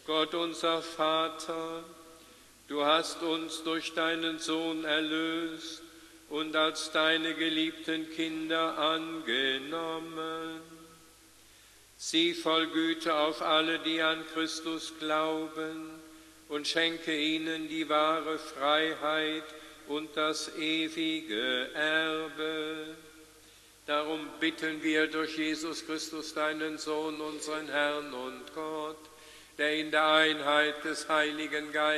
Gott unser Vater, du hast uns durch deinen Sohn erlöst und als deine geliebten Kinder angenommen. Sieh voll Güte auf alle, die an Christus glauben, und schenke ihnen die wahre Freiheit und das ewige Erbe. Darum bitten wir durch Jesus Christus, deinen Sohn, unseren Herrn und Gott, der in der Einheit des Heiligen Geistes